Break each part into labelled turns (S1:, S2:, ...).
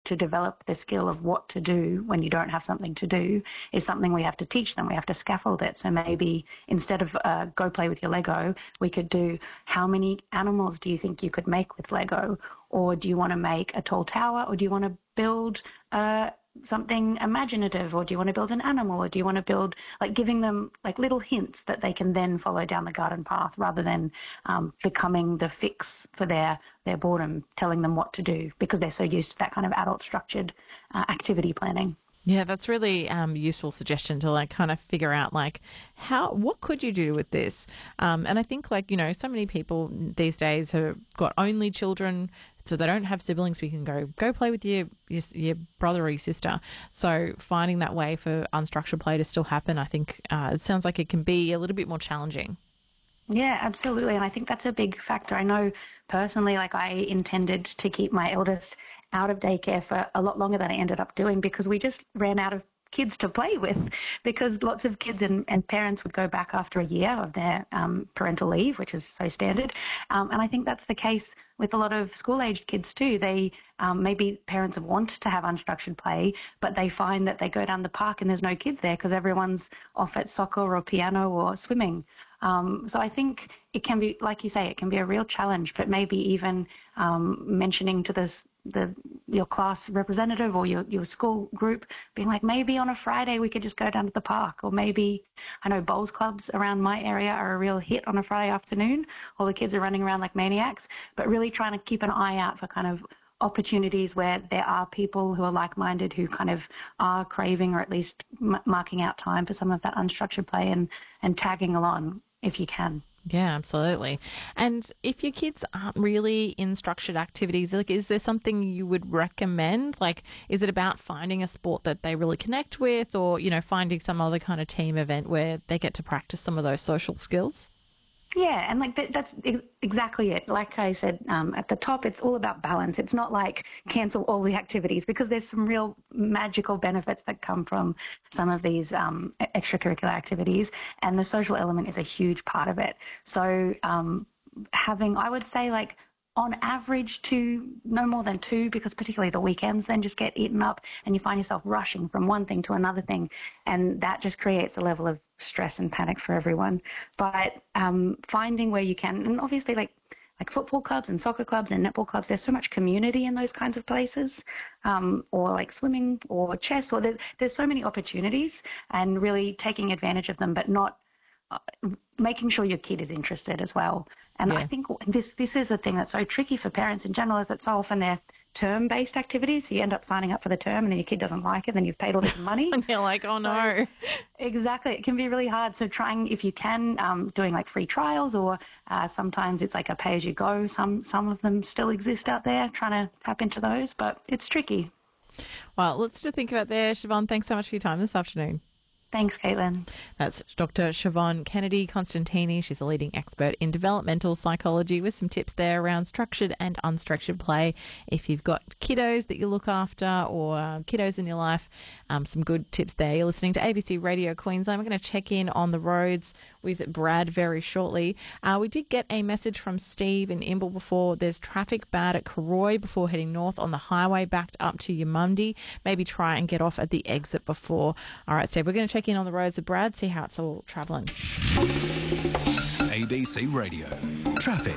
S1: to develop the skill of what to do when you don't have something to do is something we have to teach them. We have to scaffold it. So maybe instead of go play with your Lego, we could do, how many animals do you think you could make with Lego? Or do you want to make a tall tower? Or do you want to build something imaginative? Or do you want to build an animal? Or do you want to build, like giving them like little hints that they can then follow down the garden path, rather than becoming the fix for their boredom, telling them what to do, because they're so used to that kind of adult structured activity planning.
S2: Yeah, that's really useful suggestion to like kind of figure out like what could you do with this? And I think like, you know, so many people these days have got only children, so they don't have siblings. We can go play with your brother or your sister. So finding that way for unstructured play to still happen, I think it sounds like it can be a little bit more challenging.
S1: Yeah, absolutely. And I think that's a big factor. I know personally, like I intended to keep my eldest out of daycare for a lot longer than I ended up doing, because we just ran out of kids to play with, because lots of kids and parents would go back after a year of their parental leave, which is so standard. And I think that's the case with a lot of school-aged kids too. They maybe parents want to have unstructured play, but they find that they go down the park and there's no kids there because everyone's off at soccer or piano or swimming. So I think it can be, like you say, it can be a real challenge, but maybe even mentioning to your class representative or your school group, being like, maybe on a Friday we could just go down to the park. Or maybe, I know bowls clubs around my area are a real hit on a Friday afternoon. All the kids are running around like maniacs, but really trying to keep an eye out for kind of opportunities where there are people who are like-minded, who kind of are craving or at least marking out time for some of that unstructured play and tagging along if you can.
S2: Yeah, absolutely. And if your kids aren't really in structured activities, like, is there something you would recommend? Like, is it about finding a sport that they really connect with, or, you know, finding some other kind of team event where they get to practice some of those social skills?
S1: Yeah, and like that's exactly it. Like I said at the top, it's all about balance. It's not like cancel all the activities, because there's some real magical benefits that come from some of these extracurricular activities, and the social element is a huge part of it. So having, I would say, like, on average no more than two, because particularly the weekends then just get eaten up and you find yourself rushing from one thing to another thing, and that just creates a level of stress and panic for everyone. But finding where you can, and obviously like football clubs and soccer clubs and netball clubs, there's so much community in those kinds of places, or like swimming or chess, or there's so many opportunities, and really taking advantage of them, but not making sure your kid is interested as well. And I think this is the thing that's so tricky for parents in general, is that so often they're term-based activities. So you end up signing up for the term and then your kid doesn't like it, then you've paid all this money.
S2: And you're like, oh no.
S1: Exactly. It can be really hard. So trying, if you can, doing like free trials, or sometimes it's like a pay-as-you-go. Some of them still exist out there, trying to tap into those, but it's tricky.
S2: Well, lots to think about there. Siobhan, thanks so much for your time this afternoon.
S1: Thanks, Caitlin.
S2: That's Dr. Siobhan Kennedy Constantini. She's a leading expert in developmental psychology, with some tips there around structured and unstructured play. If you've got kiddos that you look after, or kiddos in your life, some good tips there. You're listening to ABC Radio Queensland. We're going to check in on the roads with Brad very shortly. We did get a message from Steve in Imbil before. There's traffic bad at Karoi before heading north on the highway, backed up to Yamundi. Maybe try and get off at the exit before. All right, Steve, we're going to check in on the roads with Brad, see how it's all travelling.
S3: ABC Radio Traffic.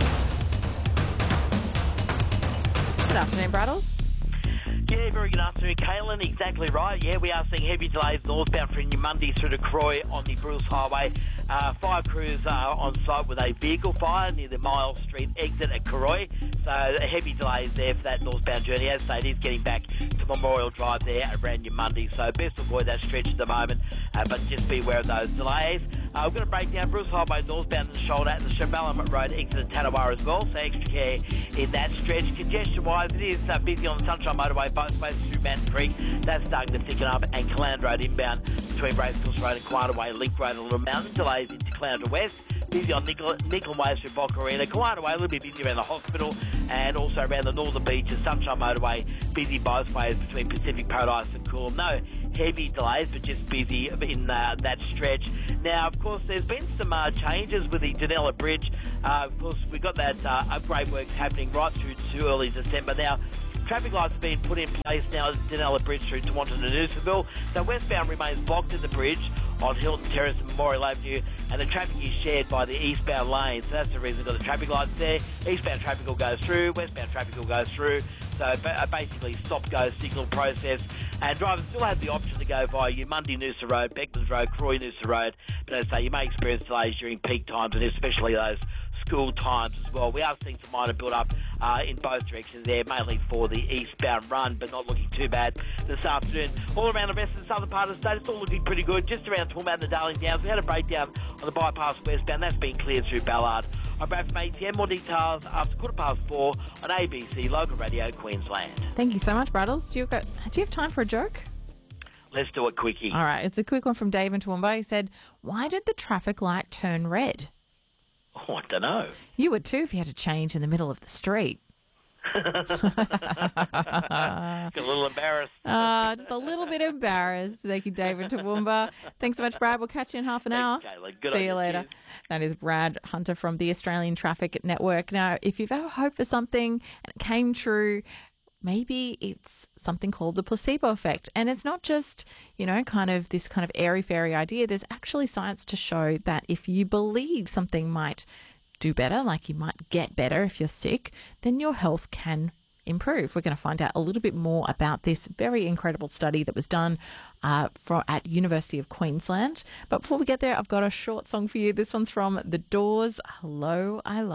S2: Good afternoon, Braddles.
S4: Yeah, very good afternoon, Caitlin. Exactly right. Yeah, we are seeing heavy delays northbound from Yamundi through to Croy on the Bruce Highway. Fire crews are on site with a vehicle fire near the Miles Street exit at Croy. So heavy delays there for that northbound journey. As I say, it is getting back to Memorial Drive there around Yamundi. So best avoid that stretch at the moment, but just be aware of those delays. We're going to break down Bruce Highway northbound in the shoulder at the Shamballum Road exit at Tanawara as well. So extra care in that stretch. Congestion-wise, it is busy on the Sunshine Motorway, both ways through Manton Creek. That's starting to thicken up, and Calandra Road inbound between Bracecourse Road and Quanaway, Link Road and Little Mountain. Delays into Calandra West. Busy on Nickel Way through Boca Arena. Quanaway a little bit busy around the hospital, and also around the Northern Beaches. Sunshine Motorway busy both ways between Pacific Paradise and Coolum. No heavy delays, but just busy in that stretch. Now, of course, there's been some changes with the Dunella Bridge. Of course, we've got that upgrade works happening right through to early December. Now, Traffic lights have been put in place now at Danella Bridge through Taunton and Noosaville. So westbound remains blocked in the bridge on Hilton Terrace and Memorial Avenue, and the traffic is shared by the eastbound lane. So that's the reason we've got the traffic lights there. Eastbound traffic will go through, westbound traffic will go through. So basically stop-go signal process. And drivers still have the option to go via Mundy Noosa Road, Beckmans Road, Croy Noosa Road. But as I say, you may experience delays during peak times, and especially those school times as well. We are seeing some minor build-up in both directions there, mainly for the eastbound run, but not looking too bad this afternoon. All around the rest of the southern part of the state, it's all looking pretty good. Just around Toowoomba and the Darling Downs, we had a breakdown on the bypass westbound. That's been cleared through Ballard. I'm Brad from ATM. More details after 4:15 on ABC Local Radio Queensland.
S2: Thank you so much, Braddles. Do you have time for a joke?
S4: Let's do a quickie.
S2: All right, it's a quick one from Dave in Toowoomba. He said, "Why did the traffic light turn red?"
S4: Oh, I don't know.
S2: You would too if you had to change in the middle of the street.
S4: Got a little embarrassed.
S2: Just a little bit embarrassed. Thank you, David Toowoomba. Thanks so much, Brad. We'll catch you in half an hour.
S4: Thanks, Kayla.
S2: See you later.
S4: Cheers.
S2: That is Brad Hunter from the Australian Traffic Network. Now, if you've ever hoped for something and it came true, maybe it's something called the placebo effect. And it's not just, kind of this kind of airy-fairy idea. There's actually science to show that if you believe something might do better, like you might get better if you're sick, then your health can improve. We're going to find out a little bit more about this very incredible study that was done at University of Queensland. But before we get there, I've got a short song for you. This one's from The Doors, Hello, I Love